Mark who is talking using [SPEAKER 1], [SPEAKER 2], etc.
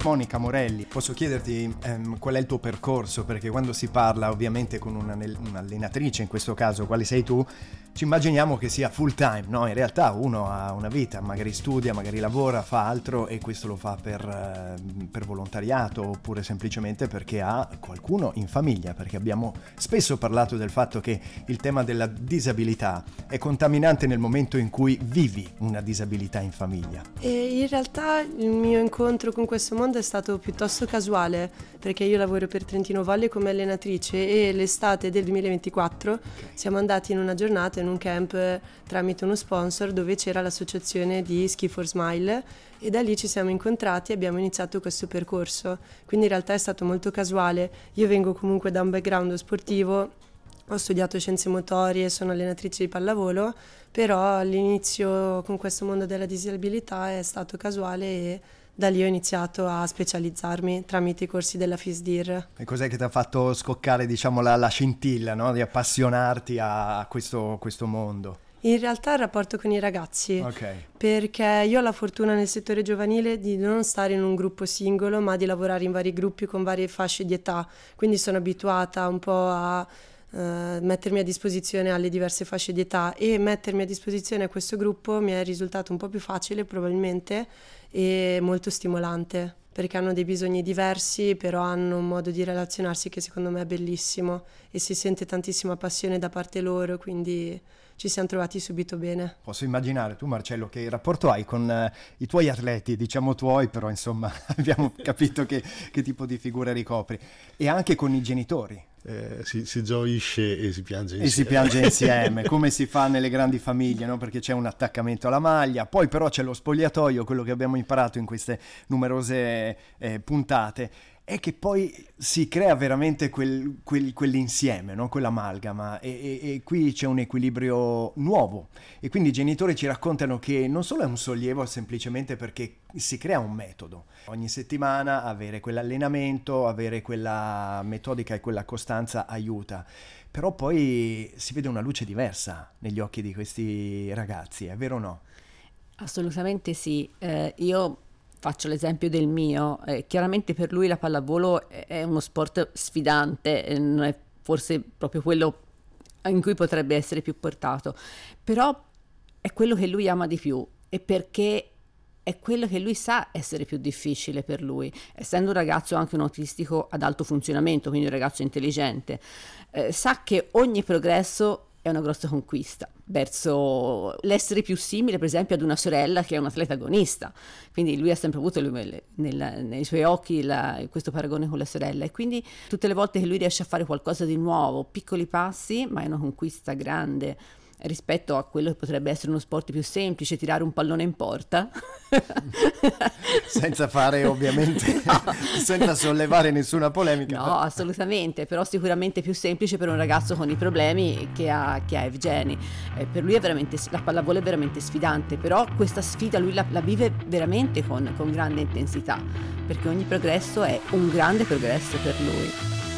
[SPEAKER 1] Monica Morelli, posso chiederti qual è il tuo percorso? Perché quando si parla ovviamente con un'allenatrice, in questo caso quale sei tu, ci immaginiamo che sia full time, no? In realtà uno ha una vita, magari studia, magari lavora, fa altro, e questo lo fa per volontariato, oppure semplicemente perché ha qualcuno in famiglia, perché abbiamo spesso parlato del fatto che il tema della disabilità è contaminante nel momento in cui vivi una disabilità in famiglia.
[SPEAKER 2] E in realtà il mio incontro con questo mondo è stato piuttosto casuale, perché io lavoro per Trentino Volley come allenatrice, e l'estate del 2024 siamo andati in una giornata, in un camp tramite uno sponsor, dove c'era l'associazione di Ski for Smile, e da lì ci siamo incontrati e abbiamo iniziato questo percorso. Quindi in realtà è stato molto casuale. Io vengo comunque da un background sportivo, ho studiato scienze motorie, sono allenatrice di pallavolo, però all'inizio con questo mondo della disabilità è stato casuale, e da lì ho iniziato a specializzarmi tramite i corsi della FISDIR.
[SPEAKER 1] E cos'è che ti ha fatto scoccare, diciamo, la scintilla, no? Di appassionarti a questo mondo?
[SPEAKER 2] In realtà il rapporto con i ragazzi, perché io ho la fortuna nel settore giovanile di non stare in un gruppo singolo, ma di lavorare in vari gruppi con varie fasce di età, quindi sono abituata un po' a mettermi a disposizione alle diverse fasce di età, e mettermi a disposizione a questo gruppo mi è risultato un po' più facile probabilmente, e molto stimolante, perché hanno dei bisogni diversi, però hanno un modo di relazionarsi che secondo me è bellissimo, e si sente tantissima passione da parte loro, quindi ci siamo trovati subito bene.
[SPEAKER 1] Posso immaginare, tu Marcello, che rapporto hai con i tuoi atleti, diciamo tuoi, però insomma abbiamo capito che tipo di figura ricopri, e anche con i genitori.
[SPEAKER 3] Si gioisce e si piange insieme.
[SPEAKER 1] E si piange insieme, come si fa nelle grandi famiglie, no? Perché c'è un attaccamento alla maglia, poi però c'è lo spogliatoio, quello che abbiamo imparato in queste numerose puntate, è che poi si crea veramente quell'insieme, no? Quell'amalgama, e qui c'è un equilibrio nuovo, e quindi i genitori ci raccontano che non solo è un sollievo semplicemente perché si crea un metodo, ogni settimana avere quell'allenamento, avere quella metodica e quella costanza aiuta, però poi si vede una luce diversa negli occhi di questi ragazzi, è vero o no?
[SPEAKER 4] Assolutamente sì, io faccio l'esempio del mio, chiaramente per lui la pallavolo è uno sport sfidante, non è forse proprio quello in cui potrebbe essere più portato, però è quello che lui ama di più, e perché è quello che lui sa essere più difficile per lui, essendo un ragazzo anche un autistico ad alto funzionamento, quindi un ragazzo intelligente, sa che ogni progresso è una grossa conquista verso l'essere più simile, per esempio, ad una sorella che è un atleta agonista, quindi lui ha sempre avuto nei suoi occhi questo paragone con la sorella, e quindi tutte le volte che lui riesce a fare qualcosa di nuovo, piccoli passi, ma è una conquista grande rispetto a quello che potrebbe essere uno sport più semplice, tirare un pallone in porta.
[SPEAKER 1] Senza fare ovviamente, no. Senza sollevare nessuna polemica.
[SPEAKER 4] No, assolutamente, però sicuramente più semplice per un ragazzo con i problemi che ha Evgeny. Per lui è veramente, la pallavolo è veramente sfidante, però questa sfida lui la vive veramente con grande intensità, perché ogni progresso è un grande progresso per lui.